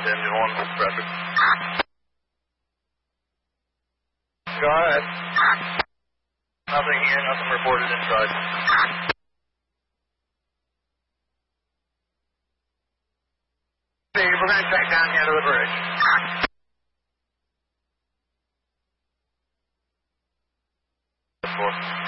Engine 1, traffic. Go ahead. Nothing here, nothing reported inside. We're going to check down here to the bridge. Four.